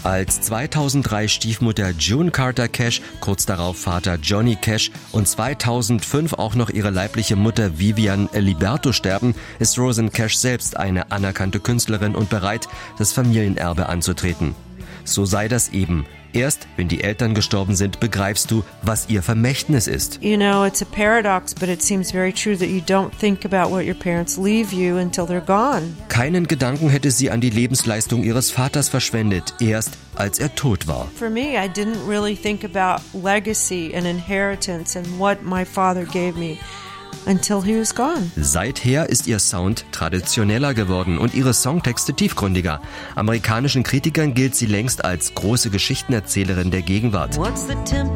Als 2003 Stiefmutter June Carter Cash, kurz darauf Vater Johnny Cash und 2005 auch noch ihre leibliche Mutter Vivian Liberto sterben, ist Rosanne Cash selbst eine anerkannte Künstlerin und bereit, das Familienerbe anzutreten. So sei das eben. Erst, wenn die Eltern gestorben sind, begreifst du, was ihr Vermächtnis ist. You know, it's a paradox, but it seems very true that you don't think about what your parents leave you until they're gone. Keinen Gedanken hätte sie an die Lebensleistung ihres Vaters verschwendet, erst als er tot war. For me, I didn't really think about legacy and inheritance and what my father gave me until he was gone. Seither ist ihr Sound traditioneller geworden und ihre Songtexte tiefgründiger. Amerikanischen Kritikern gilt sie längst als große Geschichtenerzählerin der Gegenwart.